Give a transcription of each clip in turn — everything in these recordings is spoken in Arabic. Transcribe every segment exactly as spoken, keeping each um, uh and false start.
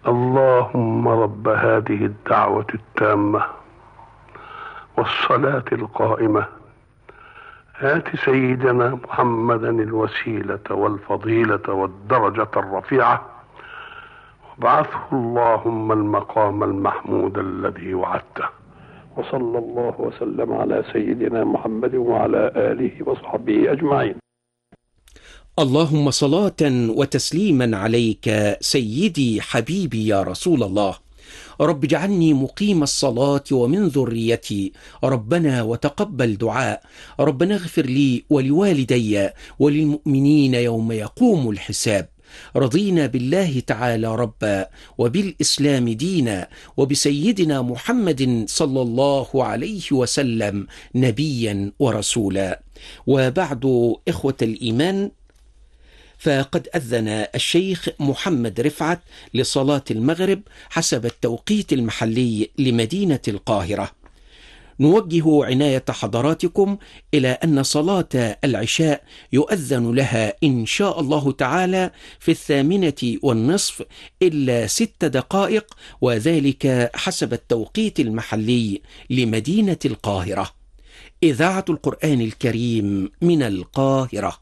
اللهم رب هذه الدعوة التامة والصلاة القائمة آت سيدنا محمدا الوسيلة والفضيلة والدرجة الرفيعة وابعثه اللهم المقام المحمود الذي وعدته. وصلى الله وسلم على سيدنا محمد وعلى آله وصحبه أجمعين. اللهم صلاة وتسليما عليك سيدي حبيبي يا رسول الله. رب اجعلني مقيم الصلاة ومن ذريتي، ربنا وتقبل دعاء. ربنا اغفر لي ولوالدي وللمؤمنين يوم يقوم الحساب. رضينا بالله تعالى ربا وبالإسلام دينا وبسيدنا محمد صلى الله عليه وسلم نبيا ورسولا. وبعد، إخوة الإيمان، فقد أذن الشيخ محمد رفعت لصلاة المغرب حسب التوقيت المحلي لمدينة القاهرة. نوجه عناية حضراتكم إلى أن صلاة العشاء يؤذن لها إن شاء الله تعالى في الثامنة والنصف إلا ست دقائق، وذلك حسب التوقيت المحلي لمدينة القاهرة. إذاعة القرآن الكريم من القاهرة.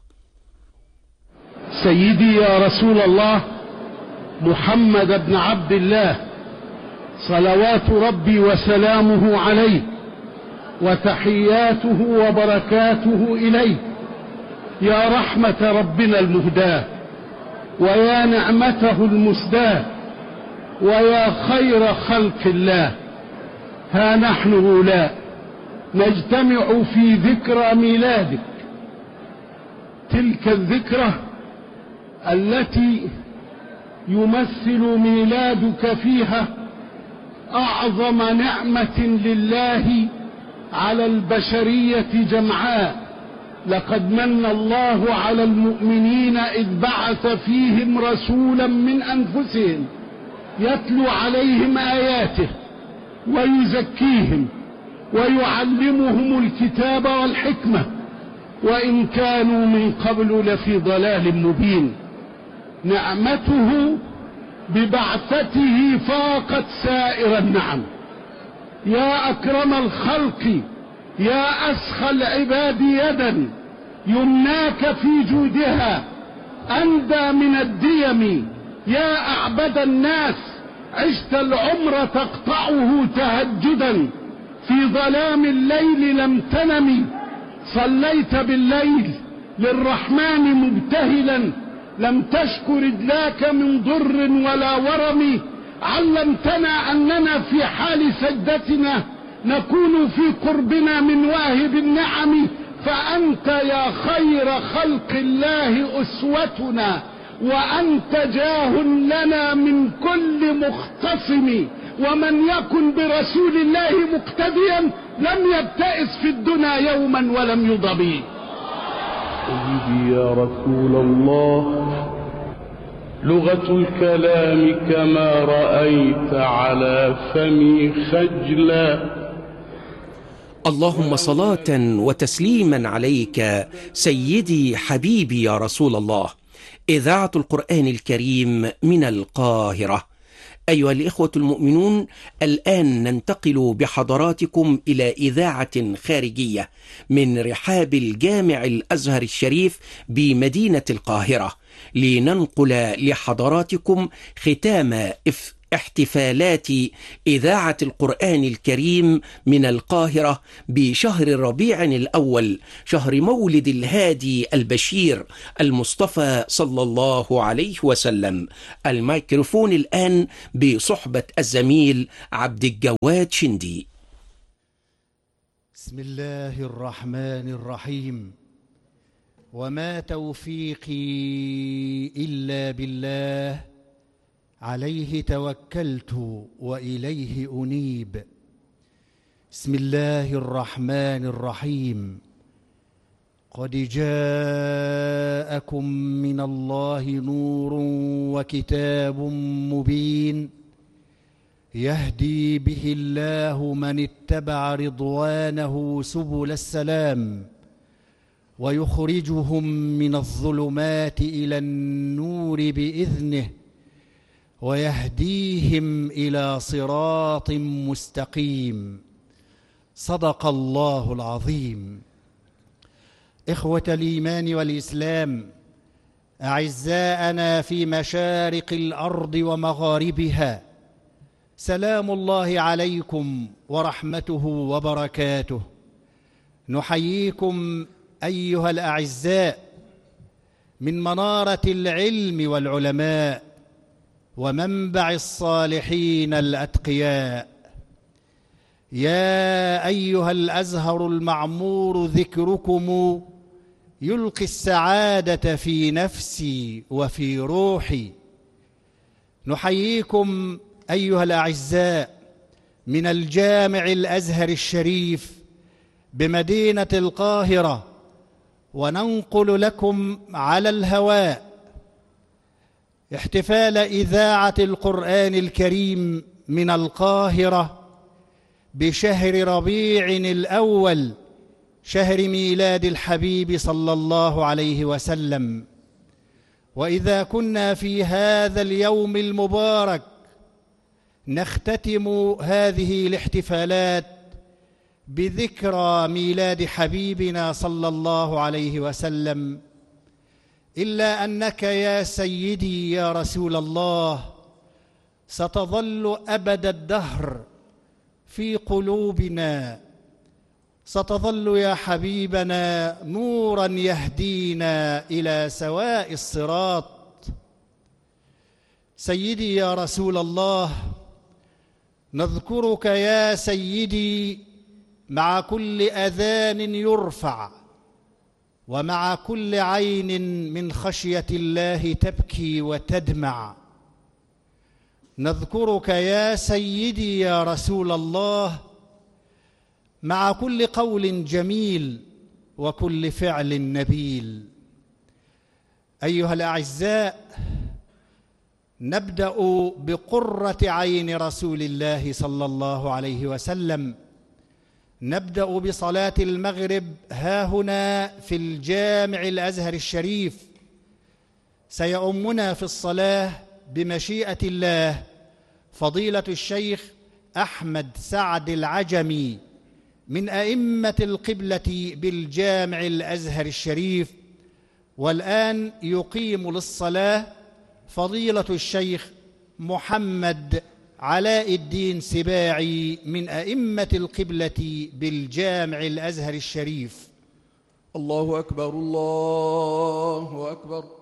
سيدي يا رسول الله محمد بن عبد الله، صلوات ربي وسلامه عليه وتحياته وبركاته إليه، يا رحمة ربنا المهداة ويا نعمته المسداة ويا خير خلق الله. ها نحن هؤلاء نجتمع في ذكرى ميلادك، تلك الذكرى التي يمثل ميلادك فيها أعظم نعمة لله على البشرية جمعاء. لقد من الله على المؤمنين إذ بعث فيهم رسولا من أنفسهم يتلو عليهم آياته ويزكيهم ويعلمهم الكتاب والحكمة وإن كانوا من قبل لفي ضلال مبين. نعمته ببعثته فاقت سائر النعم. يا أكرم الخلق، يا أسخى العباد يدا، يمناك في جودها أندى من الديم. يا أعبد الناس، عشت العمر تقطعه تهجدا، في ظلام الليل لم تنم، صليت بالليل للرحمن مبتهلا، لم تشك رجلاك من ضر ولا ورم. علمتنا أننا في حال سجدتنا نكون في قربنا من واهب النعم، فأنت يا خير خلق الله أسوتنا، وأنت جاه لنا من كل مختصم. ومن يكن برسول الله مقتديا لم يبتئس في الدنيا يوما ولم يضبي. سيدي يا رسول الله، لغة الكلام كما رأيت على فمي خجلا. اللهم صلاة وتسليما عليك سيدي حبيبي يا رسول الله. إذاعة القرآن الكريم من القاهرة. أيها الإخوة المؤمنون، الآن ننتقل بحضراتكم إلى إذاعة خارجية من رحاب الجامع الأزهر الشريف بمدينة القاهرة، لننقل لحضراتكم ختام احتفالات إذاعة القرآن الكريم من القاهرة بشهر الربيع الأول، شهر مولد الهادي البشير المصطفى صلى الله عليه وسلم. الميكروفون الآن بصحبة الزميل عبد الجواد شندي. بسم الله الرحمن الرحيم. وما توفيقي إلا بالله، عليه توكلت وإليه أنيب. بسم الله الرحمن الرحيم. قد جاءكم من الله نور وكتاب مبين، يهدي به الله من اتبع رضوانه سبل السلام، ويخرجهم من الظلمات إلى النور بإذنه، ويهديهم إلى صراط مستقيم. صدق الله العظيم. إخوة الإيمان والإسلام، أعزاءنا في مشارق الأرض ومغاربها، سلام الله عليكم ورحمته وبركاته. نحييكم أيها الأعزاء من منارة العلم والعلماء ومنبع الصالحين الأتقياء. يا أيها الأزهر المعمور ذكركم يلقي السعادة في نفسي وفي روحي. نحييكم أيها الأعزاء من الجامع الأزهر الشريف بمدينة القاهرة، وننقل لكم على الهواء احتفال إذاعة القرآن الكريم من القاهرة بشهر ربيع الأول، شهر ميلاد الحبيب صلى الله عليه وسلم. وإذا كنا في هذا اليوم المبارك نختتم هذه الاحتفالات بذكرى ميلاد حبيبنا صلى الله عليه وسلم، إلا أنك يا سيدي يا رسول الله ستظل أبد الدهر في قلوبنا، ستظل يا حبيبنا نورا يهدينا إلى سواء الصراط. سيدي يا رسول الله، نذكرك يا سيدي مع كل أذان يرفع، ومع كل عين من خشية الله تبكي وتدمع. نذكرك يا سيدي يا رسول الله مع كل قول جميل وكل فعل نبيل. أيها الأعزاء، نبدأ بقرة عين رسول الله صلى الله عليه وسلم. نبدأ بصلاة المغرب هاهنا في الجامع الأزهر الشريف. سيؤمنا في الصلاة بمشيئة الله فضيلة الشيخ أحمد سعد العجمي من أئمة القبلة بالجامع الأزهر الشريف. والآن يقيم للصلاة فضيلة الشيخ محمد علاء الدين سباعي من أئمة القبلة بالجامع الأزهر الشريف. الله أكبر، الله أكبر.